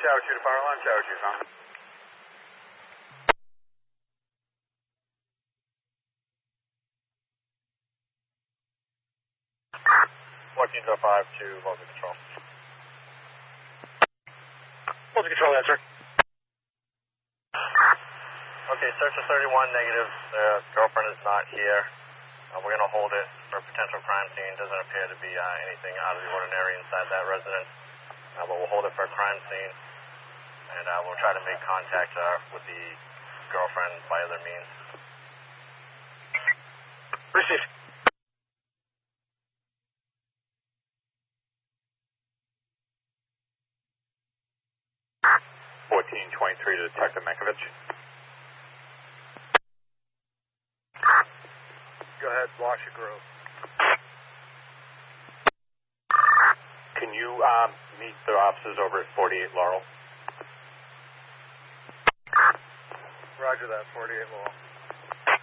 Tower 2 to fire alarm, Tower 2, Tom. 1405 to Local Control. Local Control, answer. Okay, search of 31, negative. The girlfriend is not here. We're going to hold it for a potential crime scene. Doesn't appear to be anything out of the ordinary inside that residence. But we'll hold it for a crime scene. And we'll try to make contact with the girlfriend by other means. Receive. To Detective Menkovich. Go ahead, Washer Grove. Can you meet the officers over at 48 Laurel? Roger that, 48 Laurel.